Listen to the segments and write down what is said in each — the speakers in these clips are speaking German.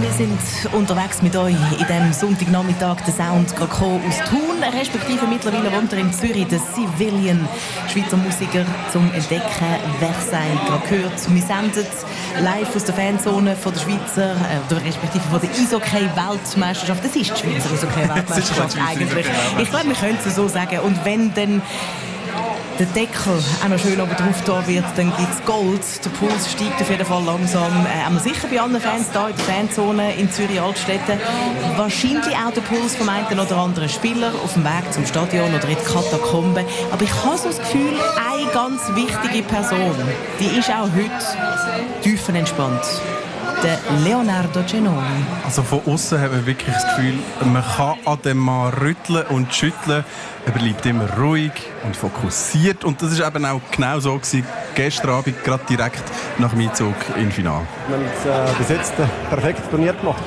Wir sind unterwegs mit euch in diesem Sonntagnachmittag. Der Sound gerade aus Thun, respektive mittlerweile wohnt er in Zürich, der Civilian, Schweizer Musiker zum Entdecken. Versailles gerade gehört. Wir senden live aus der Fanzone von der Schweizer, oder respektive von der Eishockey-Weltmeisterschaft. Das ist die Schweizer Eishockey-Weltmeisterschaft eigentlich. Ich glaube, wir können es so sagen. Und wenn dann der Deckel auch noch schön oben drauf da wird, dann gibt es Gold. Der Puls steigt auf jeden Fall langsam. Haben wir sicher bei anderen Fans hier in der Fanzone in Zürich-Altstetten. Wahrscheinlich auch der Puls vom einen oder anderen Spieler auf dem Weg zum Stadion oder in die Katakomben. Aber ich habe so das Gefühl, eine ganz wichtige Person, die ist auch heute tiefenentspannt. Der Leonardo Giannoni. Also von außen hat man wirklich das Gefühl, man kann an dem Mann rütteln und schütteln. Er bleibt immer ruhig und fokussiert. Und das war eben auch genau so gewesen, gestern Abend, gerade direkt nach dem Einzug im Finale. Wir haben bis jetzt ein perfektes Turnier gemacht.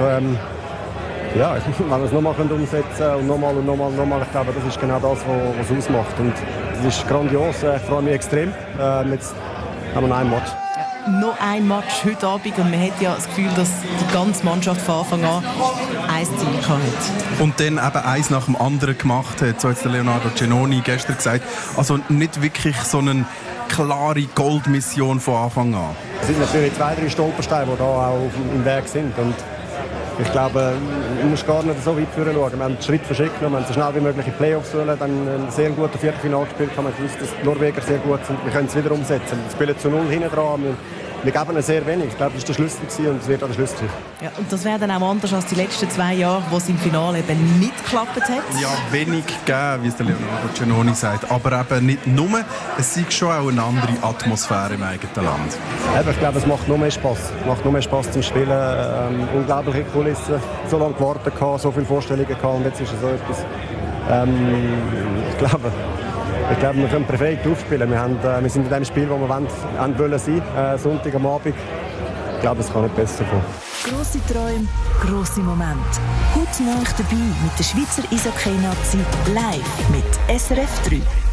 Ja, wenn wir es nochmal umsetzen und nochmal, ich glaube, das ist genau das, was es ausmacht. Und das ist grandios, ich freue mich extrem. Jetzt haben wir noch einen Match. Noch ein Match heute Abend und man hat ja das Gefühl, dass die ganze Mannschaft von Anfang an ein Ziel hatte. Und dann eben eins nach dem anderen gemacht hat, so hat der Leonardo Giannoni gestern gesagt. Also nicht wirklich so eine klare Goldmission von Anfang an. Es sind natürlich 2-3 Stolpersteine, die da auch im Weg sind. Und ich glaube, man muss gar nicht so weit schauen. Wir haben einen Schritt für Schritt genommen, wir haben so schnell wie möglich in die Playoffs wollen, dann ein sehr gutes Viertelfinale gespielt, haben wir gewusst, dass die Norweger sehr gut sind. Wir können es wieder umsetzen. Wir spielen zu 0 hinten dran. Wir geben ihnen sehr wenig. Ich glaube, das war der Schlüssel und es wird auch der Schlüssel. Ja, und das wäre dann auch anders als die letzten 2 Jahre, wo es im Finale eben nicht geklappt hat. Ja, wenig gegeben, wie es der Leonardo Giannoni sagt. Aber eben nicht nur, es ist schon auch eine andere Atmosphäre im eigenen Land. Eben, ich glaube, es macht noch mehr Spass. Es macht noch mehr Spass zum Spielen. Unglaubliche Kulissen. So lange gewartet, so viele Vorstellungen gehabt und jetzt ist es so etwas. Ich glaube, wir können perfekt aufspielen. Wir sind in dem Spiel, wo wir wollen sein, Sonntag am Abend. Ich glaube, es kann nicht besser kommen. Grosse Träume, grosse Momente. Heute neu dabei mit der Schweizer Eishockey-Nazi live mit SRF 3.